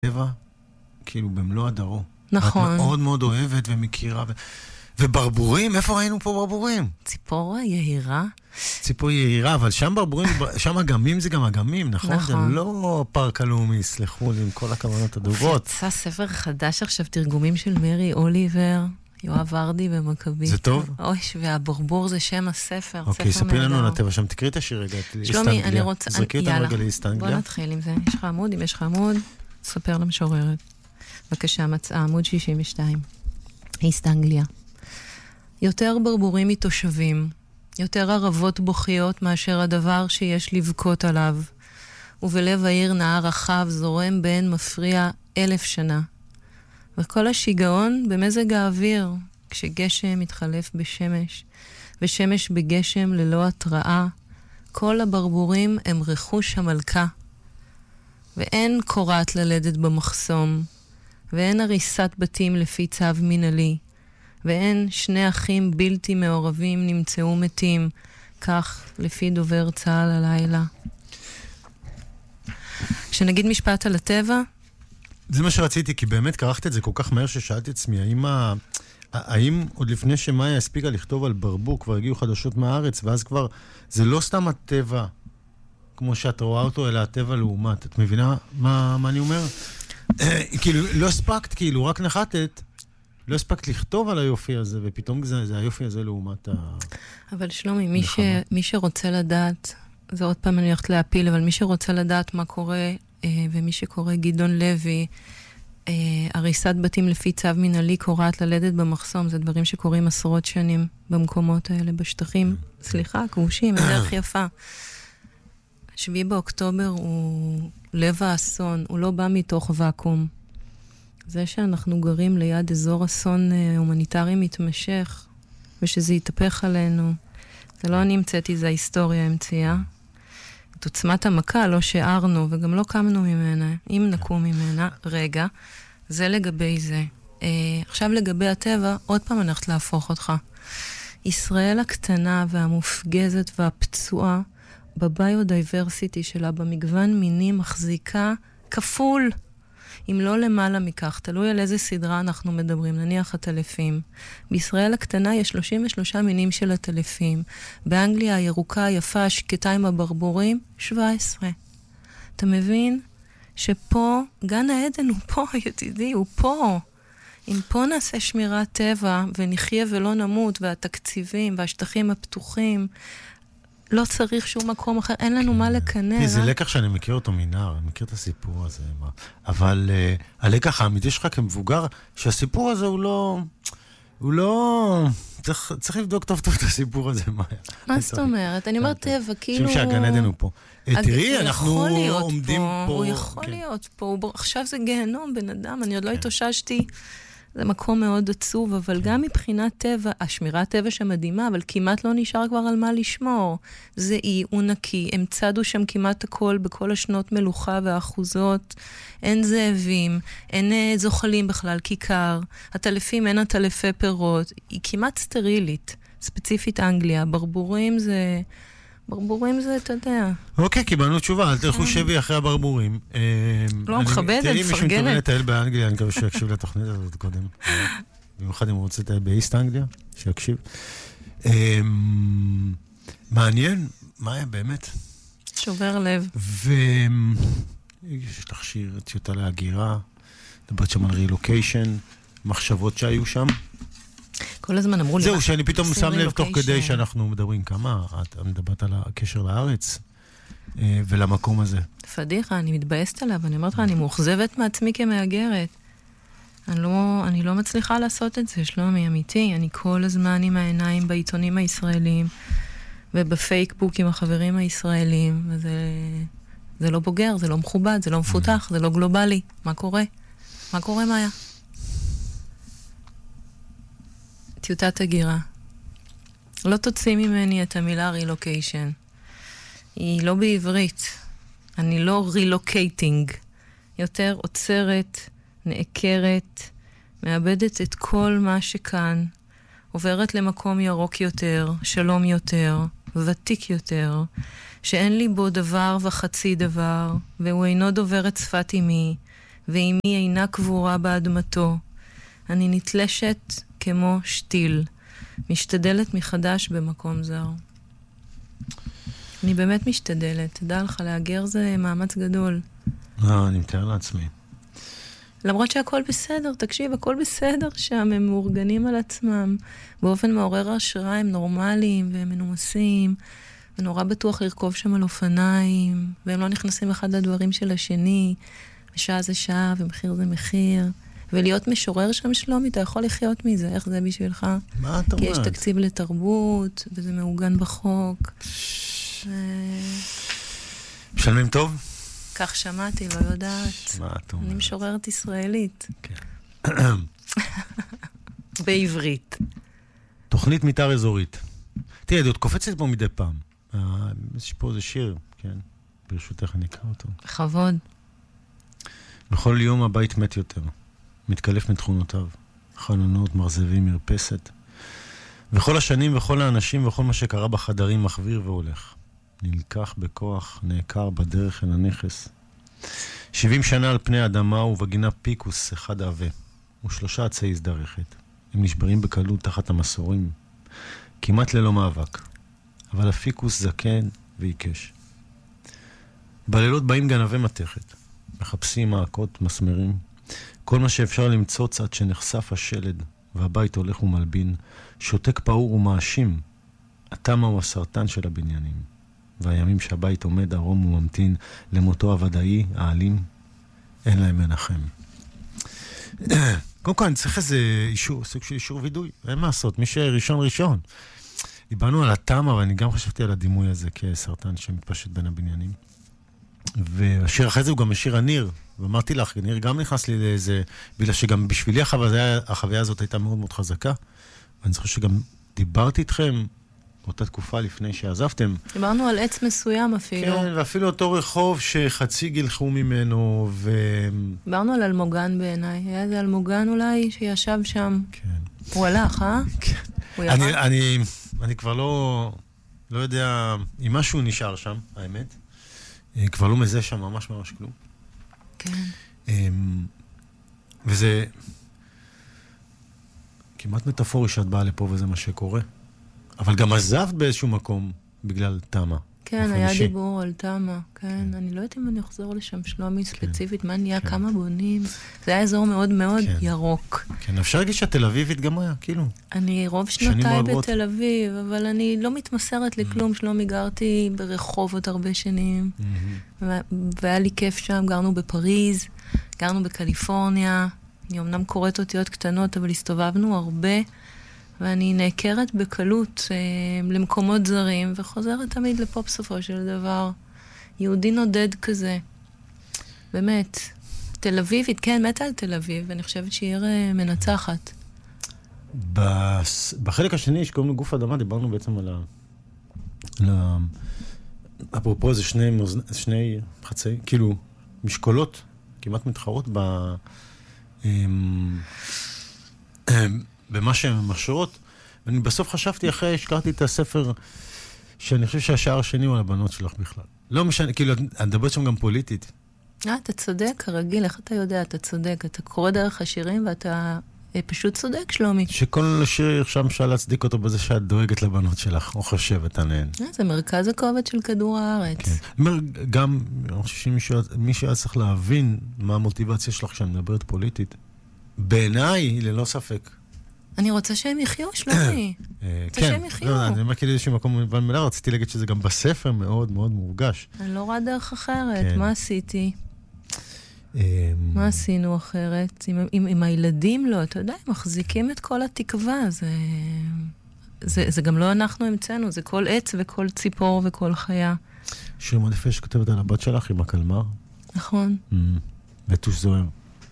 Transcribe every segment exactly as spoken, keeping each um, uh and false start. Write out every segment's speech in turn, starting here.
טבע, כאילו במלוא הדרו. נכון. את מאוד מאוד אוהבת ומכירה. ו... וברבורים, איפה ראינו פה ברבורים? ציפור יהירה. ציפור יהירה, אבל שם ברבורים, שם אגמים זה גם אגמים, נכון? נכון. זה לא פארק הלאומי, סלחו לי עם כל הכוונות הדובות. יצא ספר חדש עכשיו, תרגומים של מרי אוליבר, יואב ורדי ומכבי. זה טוב? אוי, והברבור זה שם הספר. אוקיי, ספרי לנו על הטבע שם, תקריא את השיר רגע, שלומי, אני רוצה... זרקי אותם רגע לאיסט אנגליה. בוא נתחיל עם זה. יש לך עמוד? אם יש לך עמוד, ספר למשוררת. בבקשה, מצאה, עמוד שישים ושתיים. איסט אנגליה. יותר ברבורים מתושבים, יותר ערבות בוכיות מאשר הדבר שיש לבכות עליו. ובלב העיר נהר רחב זורם בין מפריע אלף שנה. וכל השיגעון במזג האוויר, כשגשם מתחלף בשמש, ושמש בגשם ללא התראה, כל הברבורים הם רכוש המלכה. ואין קורת ללדת במחסום, ואין הריסת בתים לפי צו מנהלי, ואין שני אחים בלתי מעורבים נמצאו מתים, כך לפי דובר צהל הלילה. כשנגיד משפט על הטבע, זה מה שרציתי, כי באמת קרחת את זה כל כך מהר ששאלתי את עצמי, האם, ה... האם עוד לפני שמאיה הספיקה לכתוב על ברבור, כבר הגיעו חדשות מהארץ, ואז כבר, זה לא סתם הטבע, כמו שאת רואה אותו, אלא הטבע לעומת. את מבינה מה, מה אני אומר? כאילו, לא הספקת, כאילו, רק נחתת, לא הספקת לכתוב על היופי הזה, ופתאום זה, זה היופי הזה לעומת ה... אבל שלומי, מי, ש... מי שרוצה לדעת, זה עוד פעם אני הולכת להפיל, אבל מי שרוצה לדעת מה קורה, ומי שקורא גדעון לוי, הריסת בתים לפי צו מנהלי קוראת ללדת במחסום, זה דברים שקורים עשרות שנים במקומות האלה, בשטחים, סליחה, כבושים, דרך יפה. שביעי באוקטובר הוא לב האסון, הוא לא בא מתוך ואקום. זה שאנחנו גרים ליד אזור אסון הומניטרי מתמשך, ושזה יתהפך עלינו, זה לא אני המצאתי, זה ההיסטוריה המציאה. את עוצמת המכה לא שערנו, וגם לא קמנו ממנה, אם נקום ממנה. רגע, זה לגבי זה. אה, עכשיו לגבי הטבע, עוד פעם אני הולכת להפוך אותך. ישראל הקטנה והמופגזת והפצועה, בביודייברסיטי שלה, במגוון מינים, מחזיקה כפול. אם לא למעלה מכך, תלוי על איזה סדרה אנחנו מדברים, נניח הטלפים. בישראל הקטנה יש שלושים ושלושה מינים של הטלפים. באנגליה הירוקה, היפה, השקטה עם הברבורים, שבע עשרה. אתה מבין שפה, גן העדן הוא פה, ידידי, הוא פה. אם פה נעשה שמירת טבע ונחיה ולא נמות, והתקציבים והשטחים הפתוחים, לא צריך שום מקום אחר, אין לנו מה לקנא. זה לקח שאני מכיר אותו מנער, אני מכיר את הסיפור הזה. אבל הלקח האמיתי שלך כמבוגר, שהסיפור הזה הוא לא... הוא לא... צריך לבדוק טוב טוב את הסיפור הזה, מה? מה זאת אומרת? אני אומרת טבע, כאילו... שם שהגן עדן הוא פה. תראי, אנחנו עומדים פה... הוא יכול להיות פה, עכשיו זה גיהנום, בן אדם, אני עוד לא התאוששתי. זה מקום מאוד עצוב, אבל גם מבחינת טבע, השמירת טבע שמדהימה, אבל כמעט לא נשאר כבר על מה לשמור. זה אי, הוא נקי, הם צדו שם כמעט הכל בכל השנות מלוכה והאחוזות, אין זאבים, אין זוחלים בכלל, כיכר, הטלפים אין הטלפי פירות, היא כמעט סטרילית, ספציפית אנגליה, ברבורים זה... ברבורים זה, אתה יודע. אוקיי, קיבלנו תשובה, אל תלכו שבי אחרי הברבורים. לא, מכבדת, תראי, מישהו פרגנת. מתכוון לטייל באנגליה, אני מקווה שיקשיב לתוכנית הזאת קודם. במיוחד אם הוא רוצה לטייל באיסט אנגליה, שיקשיב. מעניין, מה היה באמת? שובר לב. ויש לך שיר, טיוטה להגירה, דברת שם על רילוקיישן, מחשבות שהיו שם. כל הזמן אמרו לי... זהו, שאני פתאום שם לב תוך כדי שאנחנו מדברים כמה, את מדברת על הקשר לארץ ולמקום הזה. פדיחה, אני מתבאסת עליו, אני אומרת לך, אני מאוכזבת מעצמי כמאגרת. אני לא, אני לא מצליחה לעשות את זה, שלומי, אמיתי. אני כל הזמן עם העיניים בעיתונים הישראלים, ובפייקבוק עם החברים הישראלים, וזה זה לא בוגר, זה לא מכובד, זה לא מפותח, זה לא גלובלי. מה קורה? מה קורה, מאיה? טיוטת הגירה. לא תוציא ממני את המילה רילוקיישן. היא לא בעברית. אני לא רילוקייטינג. יותר עוצרת, נעקרת, מאבדת את כל מה שכאן, עוברת למקום ירוק יותר, שלום יותר, ותיק יותר, שאין לי בו דבר וחצי דבר, והוא אינו דובר את שפת אמי, ואימי אינה קבורה באדמתו. אני נתלשת כמו שתיל, משתדלת מחדש במקום זר. אני באמת משתדלת. תדע לך, להגר זה מאמץ גדול. לא, אני מתאר לעצמי. למרות שהכל בסדר, תקשיב, הכל בסדר שם, הם מאורגנים על עצמם. באופן מעורר השראה, הם נורמליים והם מנומסים, ונורא בטוח לרכוב שם על אופניים, והם לא נכנסים אחד לדברים של השני, ושעה זה שעה, ומחיר זה מחיר. ולהיות משורר שם, שלומי, אתה יכול לחיות מזה, איך זה בשבילך? מה אתה אומרת? כי יש תקציב לתרבות, וזה מעוגן בחוק. משלמים טוב? כך שמעתי, לא יודעת. מה אתה אומרת? אני משוררת ישראלית. כן. בעברית. תוכנית מתאר אזורית. תראה, עוד קופצת פה מדי פעם. יש פה איזה שיר, כן? ברשותך אני אקרא אותו. בכבוד. בכל יום הבית מת יותר. מתקלף מתכונותיו. חלונות, מרזבים, מרפסת. וכל השנים וכל האנשים וכל מה שקרה בחדרים מחוויר והולך. נלקח בכוח, נעקר בדרך אל הנכס. שבעים שנה על פני האדמה ובגינה פיקוס אחד עווה. ושלושה עצי הזדרכת. הם נשברים בקלות תחת המסורים. כמעט ללא מאבק. אבל הפיקוס זקן ועיקש. בלילות באים גנבי מתכת. מחפשים מעקות, מסמרים. כל מה שאפשר למצוץ עד שנחשף השלד, והבית הולך ומלבין, שותק פעור ומאשים. התמה הוא הסרטן של הבניינים. והימים שהבית עומד ערום וממתין למותו הוודאי, העלים, אין להם מנחם. קודם כל, אני צריך איזה אישור, סוג של אישור וידוי. אין מה לעשות, מי שראשון ראשון. דיברנו על התמה, ואני גם חשבתי על הדימוי הזה כסרטן שמתפשט בין הבניינים. והשיר אחרי זה הוא גם השיר הניר, ואמרתי לך, הניר גם נכנס לי לאיזה, בגלל שגם בשבילי החוויה, החוויה הזאת הייתה מאוד מאוד חזקה, ואני זוכר שגם דיברתי איתכם באותה תקופה לפני שעזבתם. דיברנו על עץ מסוים אפילו. כן, ואפילו אותו רחוב שחצי גילחו ממנו, ו... דיברנו על אלמוגן בעיניי. היה זה אלמוגן אולי שישב שם. כן. הוא הלך, אה? כן. הוא אני, ירד? אני, אני כבר לא, לא יודע אם משהו נשאר שם, האמת. כבר לא מזה שם ממש ממש כלום. כן. וזה כמעט מטאפורי שאת באה לפה וזה מה שקורה. אבל גם עזבת באיזשהו מקום בגלל תמה. כן, היה דיבור על תמה. כן, אני לא יודעת אם אני אחזור לשם, שלומי, ספציפית, מה נהיה, כמה בונים. זה היה אזור מאוד מאוד ירוק. כן, אפשר להגיד שהתל אביבית גם היה, כאילו. אני רוב שנותיי בתל אביב, אבל אני לא מתמסרת לכלום. שלומי, גרתי ברחובות הרבה שנים, והיה לי כיף שם, גרנו בפריז, גרנו בקליפורניה. אני אמנם קוראת אותיות קטנות, אבל הסתובבנו הרבה, ואני נעקרת בקלות אה, למקומות זרים, וחוזרת תמיד לפה בסופו של דבר. יהודי נודד כזה. באמת. תל אביבית, כן, מתה על תל אביב, ואני חושבת שהיא עיר אה, מנצחת. בס... בחלק השני, שקוראים לו גוף אדמה, דיברנו בעצם על ה... על ה... אפרופו זה שני, מוז... שני חצי, כאילו, משקולות, כמעט מתחרות ב... במה שהן משרות, ואני בסוף חשבתי אחרי שקראתי את הספר, שאני חושב שהשער השני הוא על הבנות שלך בכלל. לא משנה, כאילו, אני מדברת שם גם פוליטית. אה, אתה צודק, כרגיל, איך אתה יודע, אתה צודק, אתה קורא דרך השירים ואתה אה, פשוט צודק, שלומי. שכל שיר שם אפשר להצדיק אותו בזה שאת דואגת לבנות שלך, או חושבת עליהן. אה, זה מרכז הכובד של כדור הארץ. כן. אני אומר, גם, אני חושב שמישהו היה צריך להבין מה המוטיבציה שלך כשאני מדברת פוליטית. בעיניי, ללא ספק. אני רוצה שהם יחיו, שלומי. רוצה שהם יחיו. לא, אני אומר כאילו איזשהו מקום מובן מאליו, רציתי להגיד שזה גם בספר מאוד מאוד מורגש. אני לא רואה דרך אחרת. מה עשיתי? מה עשינו אחרת? עם הילדים לא, אתה יודע, הם מחזיקים את כל התקווה. זה גם לא אנחנו המצאנו, זה כל עץ וכל ציפור וכל חיה. שיר מאוד יפה שכותבת על הבת שלך עם הקלמר. נכון. וטוש זוהר.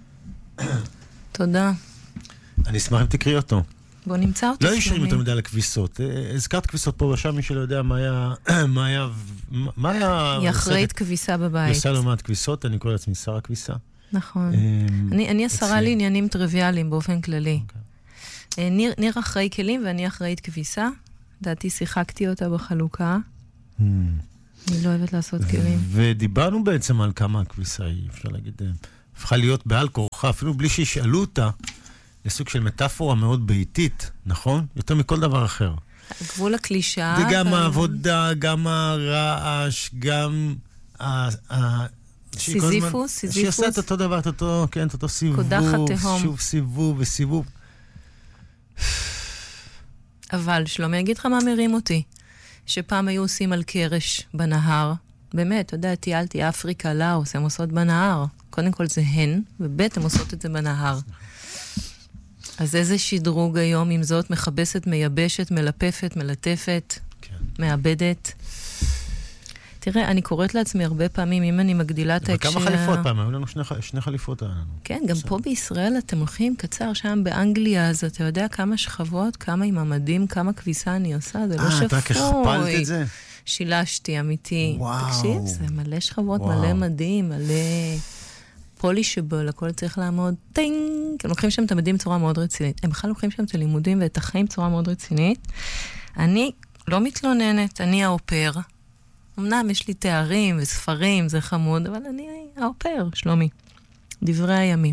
תודה. אני אשמח אם תקריא אותו. בוא נמצא אותו. לא ישרים יותר מדי על הכביסות. הזכרת כביסות פה ושם, מי שלא יודע מה היה... מה היה... מה היה... היא אחראית כביסה בבית. היא עושה לא מעט כביסות, אני קורא לעצמי שר הכביסה. נכון. אני השרה לעניינים טריוויאליים באופן כללי. ניר אחראי כלים ואני אחראית כביסה. דעתי שיחקתי אותה בחלוקה. אני לא אוהבת לעשות כלים. ודיברנו בעצם על כמה הכביסה היא, אפשר להגיד... הפכה להיות בעל כורחה, אפילו בלי שישאלו אותה, לסוג של מטאפורה מאוד ביתית, נכון? יותר מכל דבר אחר. גבול הקלישה. וגם אבל... העבודה, גם הרעש, גם... סיזיפוס, סיזיפוס. שהיא עושה את אותו דבר, את אותו, כן, את אותו סיבוב, שוב סיבוב וסיבוב. אבל שלומי, אגיד לך מה מרים אותי, שפעם היו עושים על קרש בנהר, באמת, אתה יודע, טיילתי אפריקה, לאוס, הם עושות בנהר. קודם כל זה הן, ובית הם עושות את זה בנהר. אז איזה שדרוג היום, עם זאת, מחבסת, מייבשת, מלפפת, מלטפת, כן. מאבדת. תראה, אני קוראת לעצמי הרבה פעמים, אם אני מגדילה את ההקשר... וכמה חליפות פעם, היו לנו שני, שני חליפות. כן, גם פה בישראל אתם הולכים קצר, שם באנגליה, אז אתה יודע כמה שכבות, כמה עם המדים, כמה כביסה אני עושה, זה לא שפוי. אה, אתה ככפלת את זה? שילשתי, אמיתי. וואו. תקשיב, זה מלא שכבות, וואו. מלא מדים, מלא פולישבל, הכל צריך לעמוד טינג. הם לוקחים שם את המדים בצורה מאוד רצינית. הם בכלל לוקחים שם את הלימודים ואת החיים בצורה מאוד רצינית. אני לא מתלוננת, אני האופר. אמנם יש לי תארים וספרים, זה חמוד, אבל אני האופר, שלומי. דברי הימים.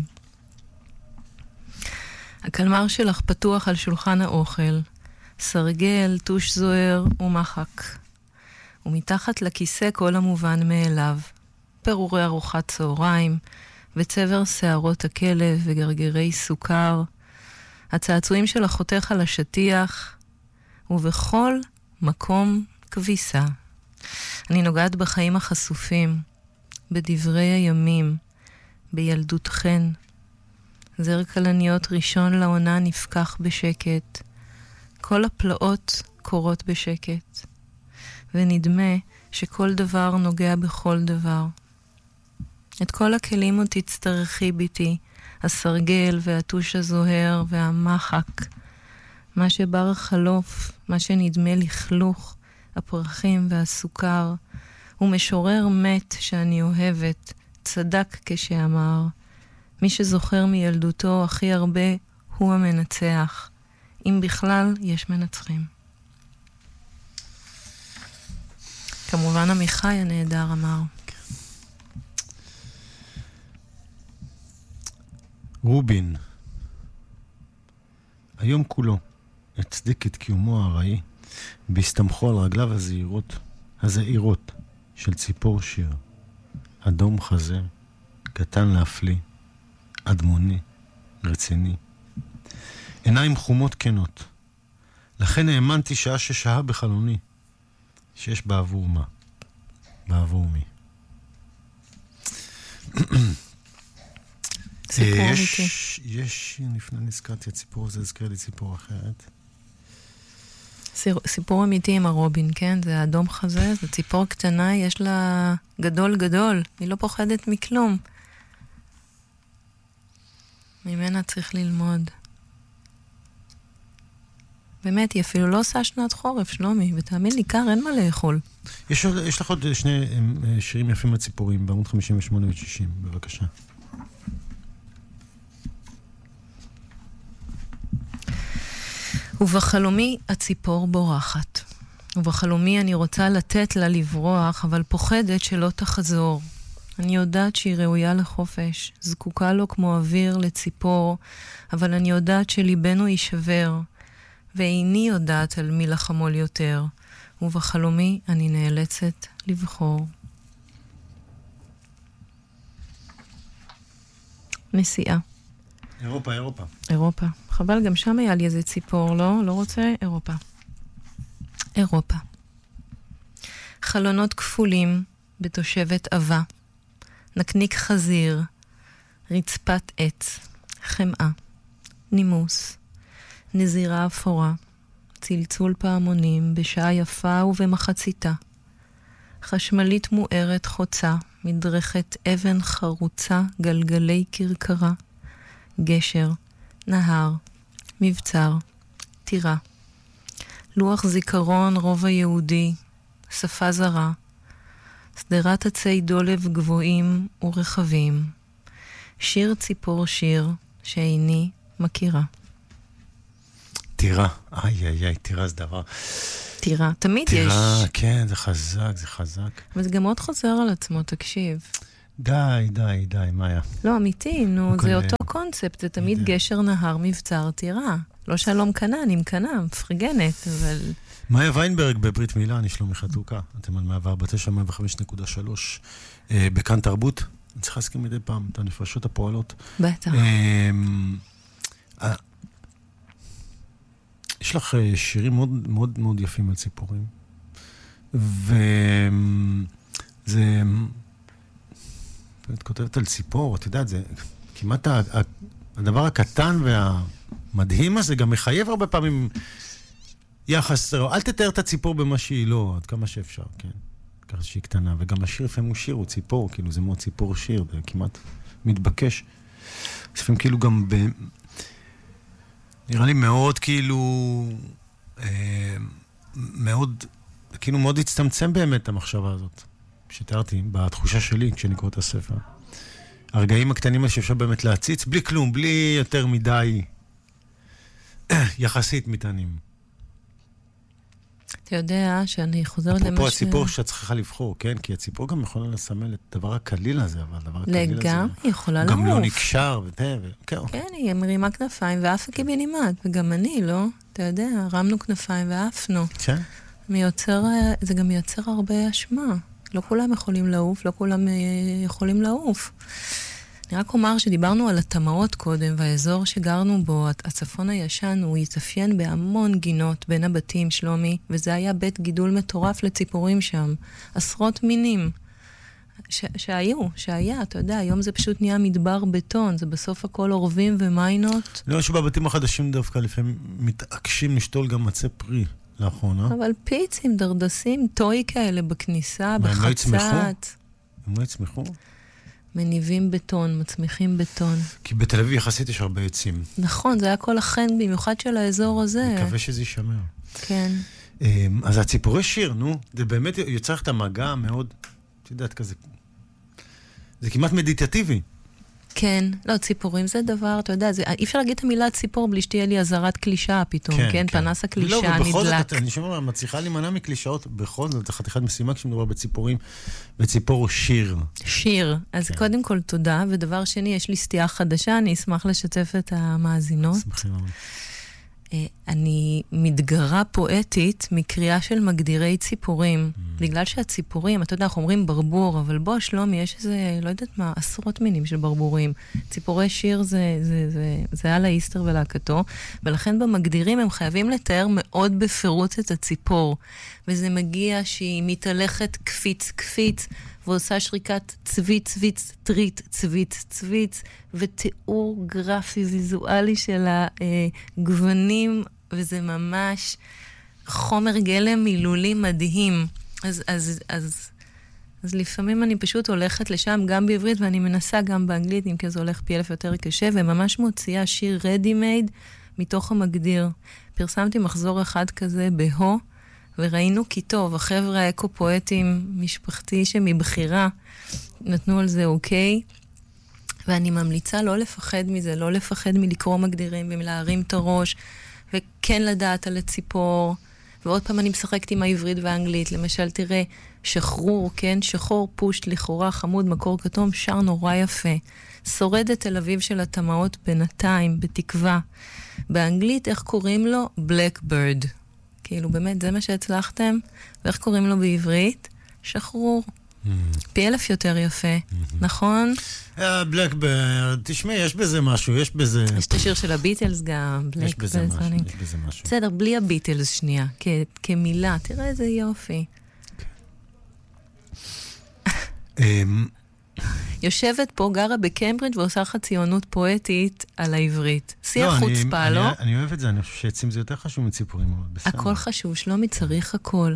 הקלמר שלך פתוח על שולחן האוכל, סרגל, טוש זוהר ומחק. ומתחת לכיסא כל המובן מאליו. פירורי ארוחת צהריים, וצבר שערות הכלב וגרגרי סוכר. הצעצועים של אחותך על השטיח, ובכל מקום כביסה. אני נוגעת בחיים החשופים, בדברי הימים, בילדותכן. זר כלניות ראשון לעונה נפקח בשקט. כל הפלאות קורות בשקט. ונדמה שכל דבר נוגע בכל דבר. את כל הכלים עוד תצטרכי ביתי, הסרגל והטוש הזוהר והמחק. מה שבר חלוף, מה שנדמה לכלוך, הפרחים והסוכר, ומשורר מת שאני אוהבת, צדק כשאמר, מי שזוכר מילדותו הכי הרבה הוא המנצח, אם בכלל יש מנצחים. כמובן עמיחי הנהדר אמר. רובין, היום כולו הצדיק את קיומו הראי, בהסתמכו על רגליו הזעירות, הזעירות של ציפור שיר, אדום חזר, קטן להפליא, אדמוני, רציני. עיניים חומות כנות, לכן האמנתי שעה ששהה בחלוני, שיש בעבור מה, בעבור מי. סיפור אמיתי. יש, לפני נזכרתי הציפור הזה, הזכר לי ציפור אחרת. סיפור אמיתי עם הרובין, כן? זה האדום חזה, זה ציפור קטנה, יש לה גדול גדול, היא לא פוחדת מכלום. ממנה צריך ללמוד. באמת, היא אפילו לא עושה שנת חורף, שלומי, ותאמין לי, קר, אין מה לאכול. יש, יש לך עוד שני שירים יפים לציפורים, בעמוד חמישים ושמונה ו-שישים, בבקשה. ובחלומי הציפור בורחת. ובחלומי אני רוצה לתת לה לברוח, אבל פוחדת שלא תחזור. אני יודעת שהיא ראויה לחופש, זקוקה לו כמו אוויר לציפור, אבל אני יודעת שליבנו יישבר, ואיני יודעת על מי לחמול יותר, ובחלומי אני נאלצת לבחור. נסיעה. אירופה, אירופה. אירופה. חבל, גם שם היה לי איזה ציפור, לא? לא רוצה? אירופה. אירופה. חלונות כפולים בתושבת אבה. נקניק חזיר. רצפת עץ. חמאה. נימוס. נזירה אפורה. צלצול פעמונים בשעה יפה ובמחציתה. חשמלית מוארת חוצה. מדרכת אבן חרוצה גלגלי קרקרה. גשר, נהר, מבצר, טירה. לוח זיכרון רובע יהודי, שפה זרה, סדרת עצי דולב גבוהים ורחבים, שיר ציפור שיר שאיני מכירה. טירה, איי איי איי, טירה זה דבר. טירה, תמיד טירה, יש. טירה, כן, זה חזק, זה חזק. אבל זה גם מאוד חוזר על עצמו, תקשיב. די, די, די, מה היה? לא, אמיתי, נו, הכל זה היה. אותו קונספט, זה תמיד יודע. גשר נהר מבצר טירה. לא שלום קנה, אני מקנה, מפרגנת, אבל... מאיה ויינברג בברית מילה, אני שלומי חתוקה. אתם על מאה וארבע תשע מאה וחמש נקודה שלוש אה, בכאן תרבות. אני צריך להזכיר מדי פעם את הנפשות הפועלות. בטח. אה, אה, יש לך אה, שירים מאוד מאוד מאוד יפים על ציפורים. וזה... את כותבת על ציפור, את יודעת, זה כמעט ה, ה, הדבר הקטן והמדהים הזה גם מחייב הרבה פעמים יחס, אל תתאר את הציפור במה שהיא לא, עד כמה שאפשר, כן. ככה שהיא קטנה, וגם השיר לפעמים הוא שיר, הוא ציפור, כאילו זה מאוד ציפור שיר, זה כמעט מתבקש. לפעמים כאילו גם ב... נראה לי מאוד כאילו... אה, מאוד... כאילו מאוד הצטמצם באמת המחשבה הזאת, שתיארתי, בתחושה שלי כשאני קורא את הספר. הרגעים הקטנים האלה שאפשר באמת להציץ, בלי כלום, בלי יותר מדי יחסית מטענים. אתה יודע שאני חוזרת למה ש... אפרופו הציפור שאת צריכה לבחור, כן? כי הציפור גם יכולה לסמל את הדבר הקליל הזה, אבל הדבר הקליל הזה... לגמרי, היא יכולה לעוף. גם לא נקשר, ותה, ו... כן. כן, היא מרימה כנפיים ואף הקיבינימט, וגם אני, לא? אתה יודע, הרמנו כנפיים ואפנו. כן. מייצר, זה גם מייצר הרבה אשמה. לא כולם יכולים לעוף, לא כולם יכולים לעוף. אני רק אומר שדיברנו על התמאות קודם, והאזור שגרנו בו, הצפון הישן, הוא יתאפיין בהמון גינות בין הבתים, שלומי, וזה היה בית גידול מטורף לציפורים שם. עשרות מינים. ש- שהיו, שהיה, אתה יודע, היום זה פשוט נהיה מדבר בטון, זה בסוף הכל עורבים ומיינות. לא, שבבתים החדשים דווקא לפעמים מתעקשים לשתול גם מצי פרי לאחרונה. אבל פיצים, דרדסים, טוי כאלה בכניסה, מה, הם לא בחצת. יצמחו? הם לא יצמחו? מניבים בטון, מצמיחים בטון. כי בתל אביב יחסית יש הרבה עצים. נכון, זה היה כל החן, במיוחד של האזור הזה. מקווה שזה יישמר. כן. אז הציפורי שיר, נו, זה באמת יוצר את המגע מאוד, את יודעת, כזה, זה כמעט מדיטטיבי. כן, לא, ציפורים זה דבר, אתה יודע, זה, אי אפשר להגיד את המילה ציפור בלי שתהיה לי עזרת קלישה פתאום, כן? כן? כן. פנס הקלישה לא, נדלק. ובכל זאת, אני שומע, מצליחה להימנע מקלישאות, בכל זאת, חתיכת משימה כשמדובר בציפורים, וציפור שיר. שיר. אז כן. קודם כל תודה, ודבר שני, יש לי סטייה חדשה, אני אשמח לשתף את המאזינות. שמחים מאוד. אני מתגרה פואטית מקריאה של מגדירי ציפורים. Mm. בגלל שהציפורים, אתה יודע, אנחנו אומרים ברבור, אבל בוא, שלומי, יש איזה, לא יודעת מה, עשרות מינים של ברבורים. ציפורי שיר זה, זה, זה, זה על האיסטר ולהקתו, ולכן במגדירים הם חייבים לתאר מאוד בפירוט את הציפור. וזה מגיע שהיא מתהלכת קפיץ קפיץ, ועושה שריקת צוויץ, צוויץ, טריט, צוויץ, צוויץ, ותיאור גרפי ויזואלי של הגוונים, וזה ממש חומר גלם מילולי מדהים. אז, אז, אז, אז לפעמים אני פשוט הולכת לשם גם בעברית, ואני מנסה גם באנגלית, אם כי זה הולך פי אלף יותר קשה, וממש מוציאה שיר ready-made מתוך המגדיר. פרסמתי מחזור אחד כזה בהו, וראינו כי טוב, החבר'ה האקו-פואטים משפחתי שמבחירה נתנו על זה אוקיי, ואני ממליצה לא לפחד מזה, לא לפחד מלקרוא מגדירים ומלהרים את הראש, וכן לדעת על הציפור, ועוד פעם אני משחקת עם העברית והאנגלית, למשל תראה, שחרור, כן, שחור פושט לכאורה חמוד מקור כתום, שר נורא יפה, שורד את תל אביב של התמאות בינתיים, בתקווה, באנגלית איך קוראים לו? Blackbird. כאילו, באמת, זה מה שהצלחתם. ואיך קוראים לו בעברית? שחרור. Mm. פי אלף יותר יפה, mm-hmm. נכון? בלקברד, תשמעי, יש בזה משהו, יש בזה... יש את השיר של הביטלס גם, יש בזה משהו, יש בזה משהו. בסדר, בלי הביטלס שנייה, כ- כמילה, תראה איזה יופי. יושבת פה, גרה בקמברידג' ועושה לך ציונות פואטית על העברית. שיא החוצפה, לא? אני אוהב את זה, אני חושב שעצים זה יותר חשוב מציפורים. הכל חשוב, שלומי צריך הכל.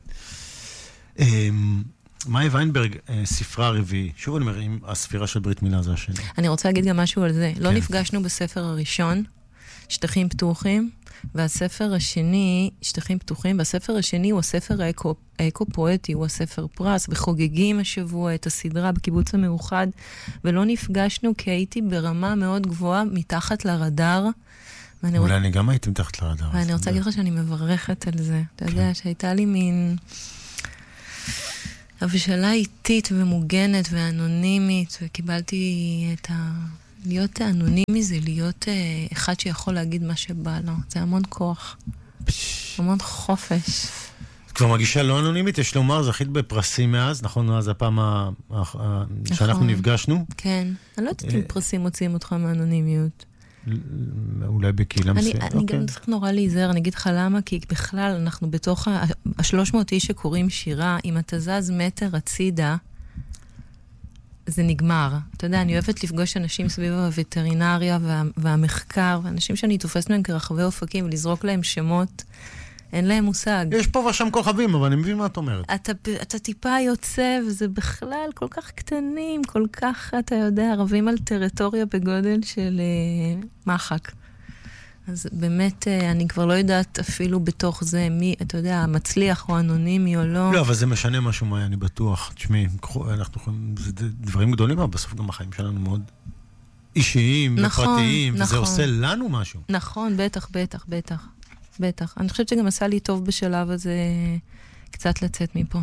מאיה ויינברג, ספרה רביעי, שוב אני אומר, אם הספירה של ברית מילה זה השני. אני רוצה להגיד גם משהו על זה. לא נפגשנו בספר הראשון, שטחים פתוחים, והספר השני, שטחים פתוחים, והספר השני הוא הספר האקו, האקו-פואטי, הוא הספר פרס, וחוגגים השבוע את הסדרה בקיבוץ המאוחד, ולא נפגשנו כי הייתי ברמה מאוד גבוהה מתחת לרדאר. אולי רוצ... אני גם הייתי מתחת לרדאר. ואני רוצה להגיד לך שאני מברכת על זה. אתה יודע, שהייתה לי מין... הבשלה איטית ומוגנת ואנונימית, וקיבלתי את ה... להיות אנונימי זה להיות אה, אחד שיכול להגיד מה שבא לו. זה המון כוח. פש... המון חופש. כבר מגישה לא אנונימית, יש לומר, זכית בפרסים מאז, נכון? מאז הפעם ה... נכון. שאנחנו נפגשנו. כן. אני לא יודעת אם פרסים מוציאים אותך מאנונימיות. אולי בקהילה מסוימת. אני okay. גם צריך נורא להיזהר, אני אגיד לך למה, כי בכלל אנחנו בתוך ה-שלוש מאות איש שקוראים שירה, אם אתה זז מטר הצידה, זה נגמר. אתה יודע, אני אוהבת לפגוש אנשים סביב הווטרינריה וה, והמחקר, ואנשים שאני תופסת מהם כרחבי אופקים, ולזרוק להם שמות, אין להם מושג. יש פה ושם כוכבים, אבל אני מבין מה את אומרת. אתה, אתה טיפה יוצא, וזה בכלל כל כך קטנים, כל כך, אתה יודע, רבים על טריטוריה בגודל של uh, מחק. אז באמת, uh, אני כבר לא יודעת אפילו בתוך זה, מי, אתה יודע, מצליח או אנונימי או לא. לא, אבל זה משנה משהו, מה אני בטוח. תשמעי, אנחנו יכולים, זה דברים גדולים, אבל בסוף גם החיים שלנו מאוד אישיים נכון, ופרטיים, נכון. וזה עושה לנו משהו. נכון, בטח, בטח, בטח. בטח. אני חושבת שגם עשה לי טוב בשלב הזה קצת לצאת מפה.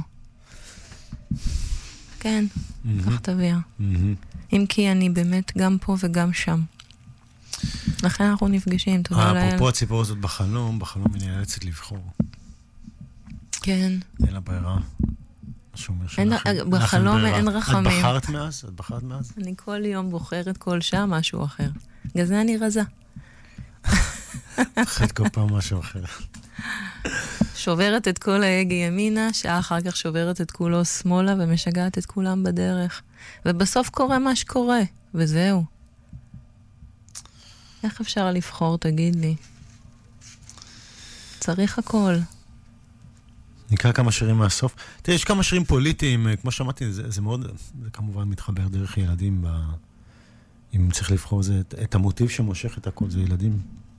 כן, כך תביע. אם כי אני באמת גם פה וגם שם. לכן אנחנו נפגשים, תודה לאל. אפרופו הציפור הזאת בחלום, בחלום היא נאלצת לבחור. כן. אין לה ברירה. בחלום אין רחמים. את בחרת מאז? את בחרת מאז? אני כל יום בוחרת כל שעה משהו אחר. בגלל זה אני רזה. אחת כל פעם משהו אחר. שוברת את כל ההגה ימינה, שעה אחר כך שוברת את כולו שמאלה, ומשגעת את כולם בדרך. ובסוף קורה מה שקורה, וזהו. איך אפשר לבחור, תגיד לי? צריך הכל. נקרא כמה שירים מהסוף. תראה, יש כמה שירים פוליטיים, כמו שאמרתי, זה, זה מאוד, זה כמובן מתחבר דרך ילדים, ב... אם צריך לבחור זה, את, את המוטיב שמושך את הכל, זה ילדים.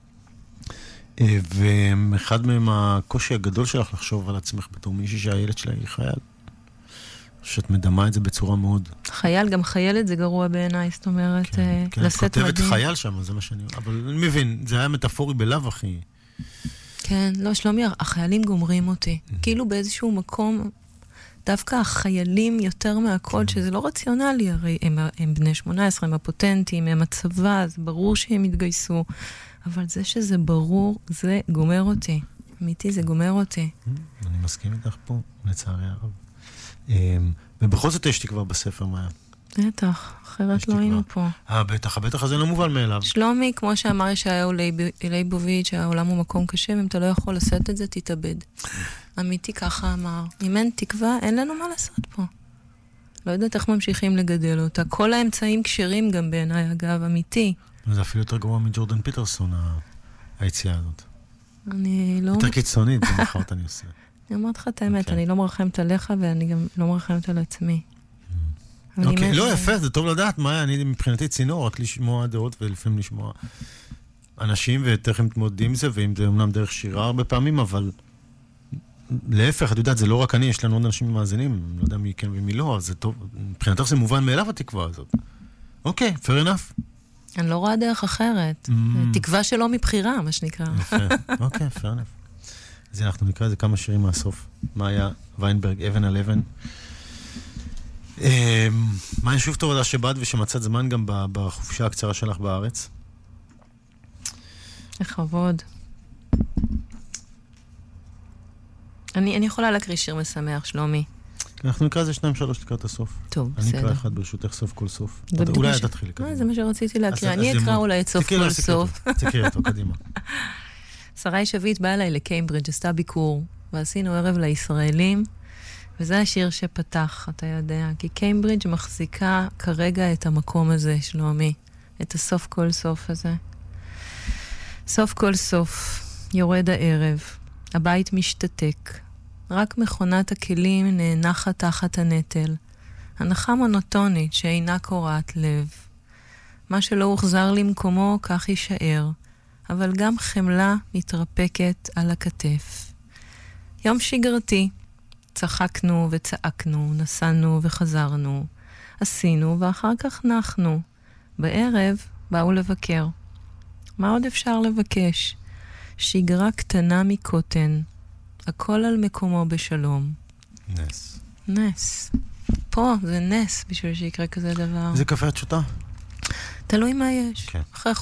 ואחד מהם הקושי הגדול שלך לחשוב על עצמך בתור מישהי שהילד שלה היא חייל. שאת מדמה את זה בצורה מאוד... חייל, גם חיילת זה גרוע בעיניי, זאת אומרת, כן, כן, את כותבת חייל שם, זה מה שאני... אבל אני מבין, זה היה מטאפורי בלב, אחי. כן, לא, שלומי, החיילים גומרים אותי. כאילו באיזשהו מקום, דווקא החיילים יותר מהכל, שזה לא רציונלי, הרי הם, הם בני שמונה עשרה, הם הפוטנטים, הם הצבא, זה ברור שהם יתגייסו. אבל זה שזה ברור, זה גומר אותי. אמיתי, זה גומר אותי. אני מסכים איתך פה, לצערי הרב. ובכל זאת יש תקווה בספר, מאיה. בטח, אחרת לא היינו פה. אה, בטח, הבטח הזה לא מובן מאליו. שלומי, כמו שאמר ישעיהו ליבוביץ', העולם הוא מקום קשה, אם אתה לא יכול לעשות את זה, תתאבד. אמיתי ככה אמר. אם אין תקווה, אין לנו מה לעשות פה. לא יודעת איך ממשיכים לגדל אותה. כל האמצעים כשרים גם בעיניי, אגב, אמיתי. זה אפילו יותר גרוע מג'ורדן פיטרסון, היציאה הזאת. אני לא... יותר קיצונית, זה מחרת אני עושה. אני אומרת לך את האמת, אני לא מרחמת עליך, ואני גם לא מרחמת על עצמי. אוקיי, לא יפה, זה טוב לדעת, מה אני מבחינתי צינור, רק לשמוע דעות ולפעמים לשמוע אנשים, ותכף מתמודדים עם זה, ואם זה אומנם דרך שירה הרבה פעמים, אבל להפך, את יודעת, זה לא רק אני, יש לנו עוד אנשים מאזינים, אני לא יודע מי כן ומי לא, אז זה טוב, מבחינתך זה מובן מאליו התקווה הזאת. אוקיי, fair enough. אני לא רואה דרך אחרת. תקווה שלא מבחירה, מה שנקרא. יפה, אוקיי, fair enough. אז אנחנו נקרא איזה כמה שירים מהסוף. מאיה ויינברג, אבן על אבן. מאיה, שוב תודה שבאת ושמצאת זמן גם בחופשה הקצרה שלך בארץ. לכבוד. אני, אני יכולה להקריא שיר משמח, שלומי. אנחנו נקרא איזה שניים שלוש לקראת הסוף. טוב, אני בסדר. אקרא אחד ברשותך סוף כל סוף. אולי את תתחיל. זה מה שרציתי להקריא. אני אקרא אולי את סוף כל סוף. תקריא אותו, קדימה. שרי שביט באה אליי לקיימברידג', עשתה ביקור, ועשינו ערב לישראלים, וזה השיר שפתח, אתה יודע, כי קיימברידג' מחזיקה כרגע את המקום הזה, שלומי, את הסוף כל סוף הזה. סוף כל סוף, יורד הערב, הבית משתתק, רק מכונת הכלים נאנחת תחת הנטל, הנחה מונוטונית שאינה קורעת לב. מה שלא הוחזר למקומו כך יישאר, אבל גם חמלה מתרפקת על הכתף. יום שגרתי, צחקנו וצעקנו, נסענו וחזרנו, עשינו ואחר כך נחנו. בערב באו לבקר. מה עוד אפשר לבקש? שגרה קטנה מקוטן, הכל על מקומו בשלום. נס. נס. פה זה נס בשביל שיקרה כזה דבר. איזה קפה את שותה? תלוי מה יש. כן. אחרי